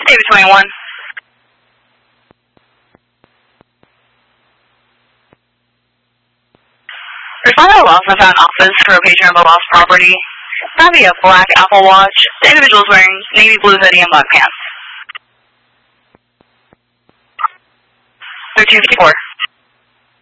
Navy 21. Respondent lost and found office for a patient of a lost property. Found via black Apple Watch. The individual is wearing navy blue hoodie and black pants. 1354.